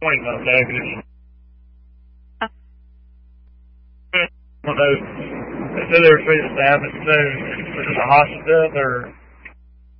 appointment, okay? One of those, they said they were supposed to have it soon. Was it a hospital or?